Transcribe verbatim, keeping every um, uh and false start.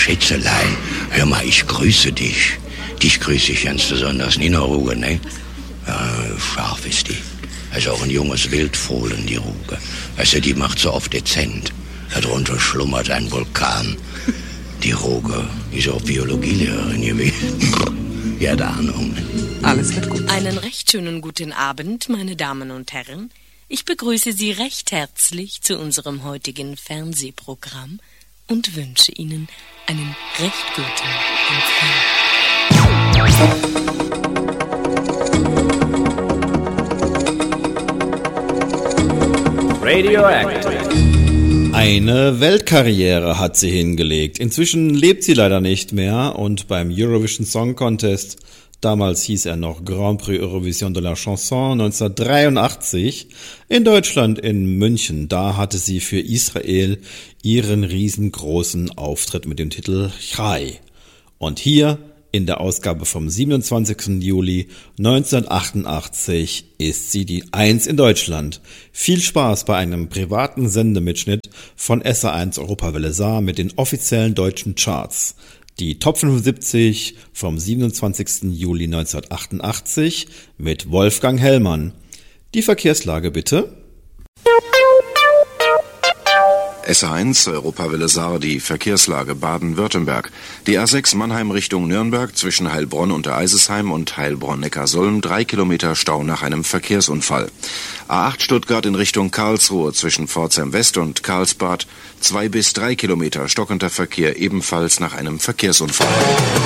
Schätzelein, hör mal, ich grüße dich. Dich grüße ich ganz besonders. Nina Ruge, ne? Ja, scharf ist die. Also auch ein junges Wildfohlen, die Ruge. Weißt du, die macht so oft dezent. Darunter schlummert ein Vulkan. Die Ruge ist auch Biologielehrerin gewesen. Die hat Ahnung. Alles wird gut. Einen recht schönen guten Abend, meine Damen und Herren. Ich begrüße Sie recht herzlich zu unserem heutigen Fernsehprogramm und wünsche Ihnen einen recht guten Empfang. Radioactive. Eine Weltkarriere hat sie hingelegt. Inzwischen lebt sie leider nicht mehr und beim Eurovision Song Contest, damals hieß er noch Grand Prix Eurovision de la Chanson neunzehnhundertdreiundachtzig, in Deutschland in München, da hatte sie für Israel ihren riesengroßen Auftritt mit dem Titel Chai. Und hier in der Ausgabe vom siebenundzwanzigsten Juli neunzehnhundertachtundachtzig ist sie die Eins in Deutschland. Viel Spaß bei einem privaten Sendemitschnitt von S R eins Europawelle Saar mit den offiziellen deutschen Charts. Die Top fünfundsiebzig vom siebenundzwanzigsten Juli neunzehnhundertachtundachtzig mit Wolfgang Hellmann. Die Verkehrslage bitte. S R eins Europawelle Saar, die Verkehrslage Baden-Württemberg. Die A sechs Mannheim Richtung Nürnberg zwischen Heilbronn und der Eisesheim und Heilbronn-Neckarsulm, drei Kilometer Stau nach einem Verkehrsunfall. A acht Stuttgart in Richtung Karlsruhe zwischen Pforzheim West und Karlsbad, zwei bis drei Kilometer stockender Verkehr ebenfalls nach einem Verkehrsunfall.